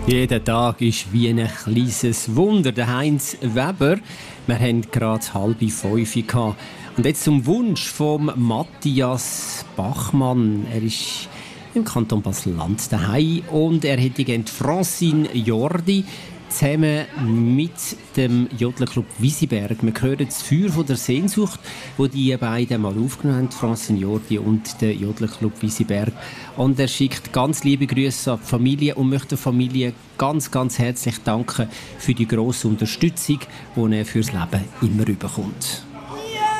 Jeder Tag ist wie ein kleines Wunder. Der Heinz Weber, wir haben gerade 4:30 gehabt. Und jetzt zum Wunsch von Matthias Bachmann. Er ist im Kanton Basel-Land daheim und er hätte gerne Francine Jordi zusammen mit dem Jodlerclub Wisiberg. Wir hören das Feuer von der Sehnsucht, wo die beiden mal aufgenommen haben, Francine Jordi und der Jodlerclub Wisiberg. Und er schickt ganz liebe Grüße an die Familie und möchte der Familie ganz, ganz herzlich danken für die grosse Unterstützung, die er fürs Leben immer bekommt.